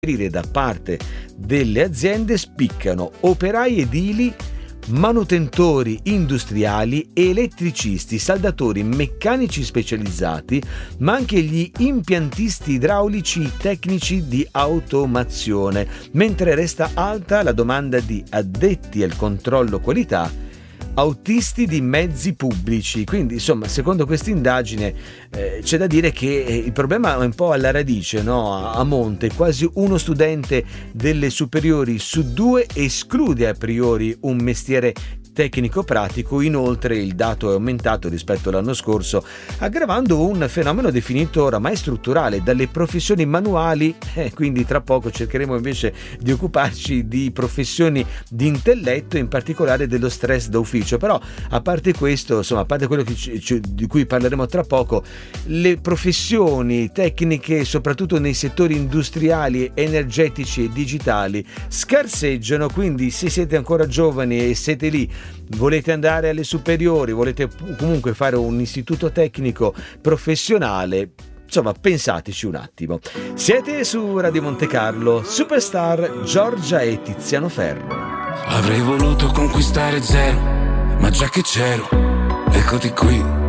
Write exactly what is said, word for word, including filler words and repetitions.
da parte delle aziende spiccano operai edili, manutentori industriali, elettricisti, saldatori, meccanici specializzati, ma anche gli impiantisti idraulici, tecnici di automazione, mentre resta alta la domanda di addetti al controllo qualità, autisti di mezzi pubblici. Quindi insomma, secondo questa indagine eh, c'è da dire che eh, il problema è un po' alla radice, no? a, a monte. Quasi uno studente delle superiori su due esclude a priori un mestiere tecnico-pratico. Inoltre il dato è aumentato rispetto all'anno scorso, aggravando un fenomeno definito oramai strutturale dalle professioni manuali, eh, quindi tra poco cercheremo invece di occuparci di professioni di intelletto, in particolare dello stress da ufficio. Però a parte questo, insomma, a parte quello che ci, di cui parleremo tra poco, le professioni tecniche, soprattutto nei settori industriali, energetici e digitali, scarseggiano. Quindi se siete ancora giovani e siete lì, volete andare alle superiori, volete comunque fare un istituto tecnico professionale, insomma, pensateci un attimo. Siete su Radio Monte Carlo, Superstar, Giorgia e Tiziano Ferro. Avrei voluto conquistare zero, ma già che c'ero, eccoti qui.